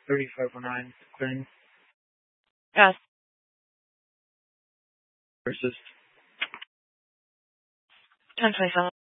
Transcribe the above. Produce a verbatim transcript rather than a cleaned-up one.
thirty-five oh nine, clearing. Yes. Versus. ten twenty-seven.